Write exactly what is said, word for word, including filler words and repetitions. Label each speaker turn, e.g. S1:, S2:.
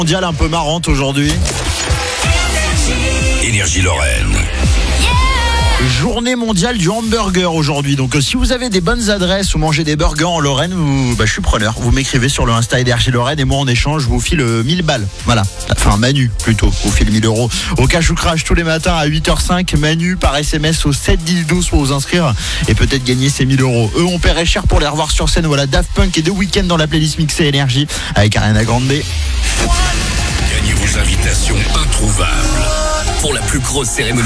S1: Mondiale un peu marrante aujourd'hui.
S2: Énergie Lorraine.
S1: Journée mondiale du hamburger aujourd'hui. Donc euh, si vous avez des bonnes adresses ou mangez des burgers en Lorraine, vous, bah, je suis preneur. Vous m'écrivez sur le Insta Énergie Lorraine et moi en échange je vous file euh, mille balles. Voilà. Enfin Manu plutôt. Je vous file mille euros. Au cash ou crash tous les matins à huit heures cinq. Manu par S M S au sept dix douze pour vous inscrire et peut-être gagner ces mille euros. Eux on paierait cher pour les revoir sur scène. Voilà, Daft Punk et The Weeknd dans la playlist mixée Énergie avec Ariana Grande.
S2: Gagnez vos invitations introuvables pour la plus grosse cérémonie